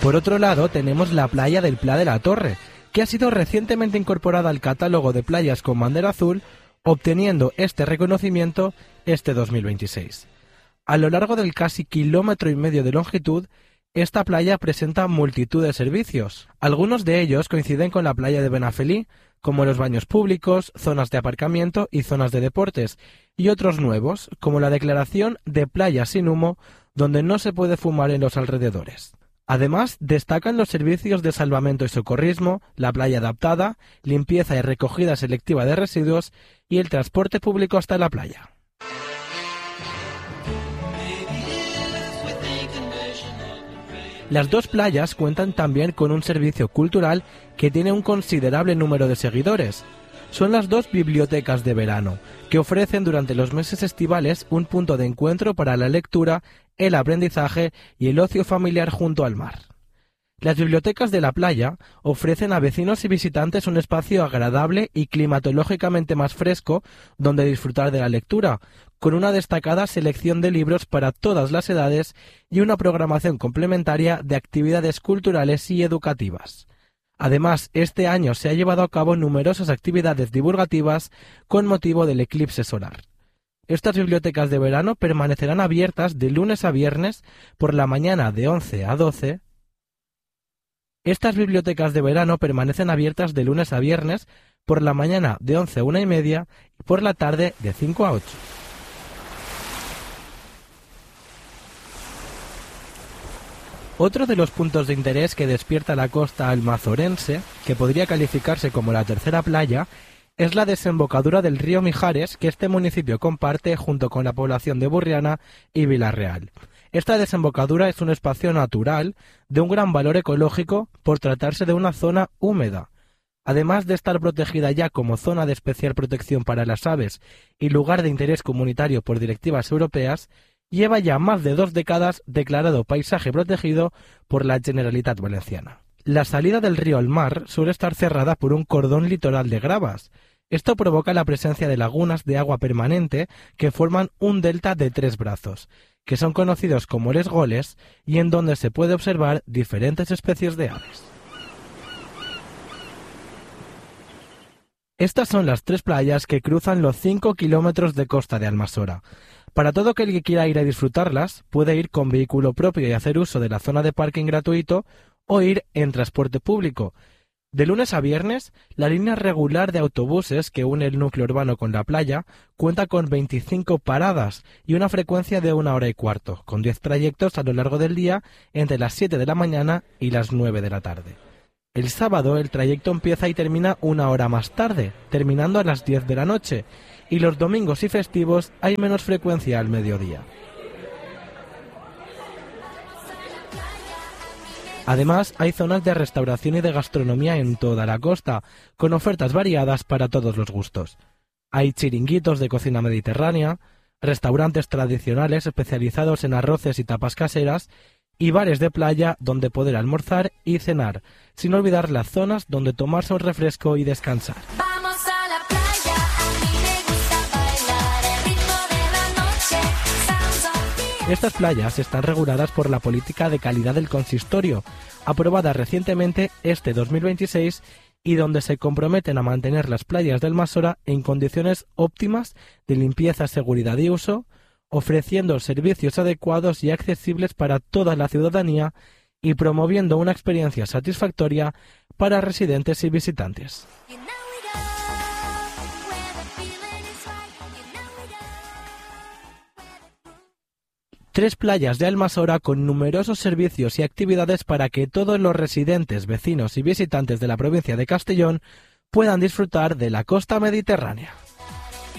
Por otro lado, tenemos la playa del Pla de la Torre, que ha sido recientemente incorporada al catálogo de playas con bandera azul, obteniendo este reconocimiento este 2026. A lo largo del casi 1,5 kilómetros de longitud, esta playa presenta multitud de servicios. Algunos de ellos coinciden con la playa de Benafelí, como los baños públicos, zonas de aparcamiento y zonas de deportes, y otros nuevos, como la declaración de playas sin humo, donde no se puede fumar en los alrededores. Además, destacan los servicios de salvamento y socorrismo, la playa adaptada, limpieza y recogida selectiva de residuos y el transporte público hasta la playa. Las dos playas cuentan también con un servicio cultural que tiene un considerable número de seguidores. Son las dos bibliotecas de verano, que ofrecen durante los meses estivales un punto de encuentro para la lectura, el aprendizaje y el ocio familiar junto al mar. Las bibliotecas de la playa ofrecen a vecinos y visitantes un espacio agradable y climatológicamente más fresco donde disfrutar de la lectura, con una destacada selección de libros para todas las edades y una programación complementaria de actividades culturales y educativas. Además, este año se ha llevado a cabo numerosas actividades divulgativas con motivo del eclipse solar. Estas bibliotecas de verano permanecerán abiertas de lunes a viernes por la mañana de 11 a 12. Estas bibliotecas de verano permanecen abiertas de lunes a viernes por la mañana de 11 a 1:30 y por la tarde de 5 a 8. Otro de los puntos de interés que despierta la costa almazorense, que podría calificarse como la tercera playa, es la desembocadura del río Mijares que este municipio comparte junto con la población de Burriana y Vilarreal. Esta desembocadura es un espacio natural de un gran valor ecológico por tratarse de una zona húmeda. Además de estar protegida ya como zona de especial protección para las aves y lugar de interés comunitario por directivas europeas, lleva ya más de 2 décadas declarado paisaje protegido por la Generalitat Valenciana. La salida del río al mar suele estar cerrada por un cordón litoral de gravas. Esto provoca la presencia de lagunas de agua permanente que forman un delta de 3 brazos, que son conocidos como les goles y en donde se puede observar diferentes especies de aves. Estas son las 3 playas que cruzan los 5 kilómetros de costa de Almassora. Para todo aquel que quiera ir a disfrutarlas, puede ir con vehículo propio y hacer uso de la zona de parking gratuito o ir en transporte público. De lunes a viernes, la línea regular de autobuses que une el núcleo urbano con la playa cuenta con 25 paradas y una frecuencia de 1 hora y cuarto, con 10 trayectos a lo largo del día entre las 7 de la mañana y las 9 de la tarde. El sábado el trayecto empieza y termina 1 hora más tarde, terminando a las 10 de la noche, y los domingos y festivos hay menos frecuencia al mediodía. Además, hay zonas de restauración y de gastronomía en toda la costa, con ofertas variadas para todos los gustos. Hay chiringuitos de cocina mediterránea, restaurantes tradicionales especializados en arroces y tapas caseras, y bares de playa donde poder almorzar y cenar, sin olvidar las zonas donde tomarse un refresco y descansar. Vamos a la playa, a mí me gusta bailar el ritmo de la noche. Sounds of the... Estas playas están reguladas por la política de calidad del consistorio, aprobada recientemente este 2026, y donde se comprometen a mantener las playas de Almassora en condiciones óptimas de limpieza, seguridad y uso, ofreciendo servicios adecuados y accesibles para toda la ciudadanía y promoviendo una experiencia satisfactoria para residentes y visitantes. 3 playas de Almassora con numerosos servicios y actividades para que todos los residentes, vecinos y visitantes de la provincia de Castellón puedan disfrutar de la costa mediterránea.